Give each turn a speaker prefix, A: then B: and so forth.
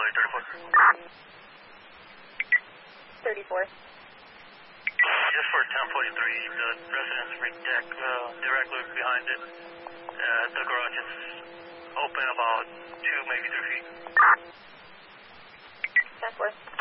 A: Charlie
B: 34.
A: Just for 1043, the residence deck directly behind it. The garage is open about 2, maybe 3 feet.
B: 10-4.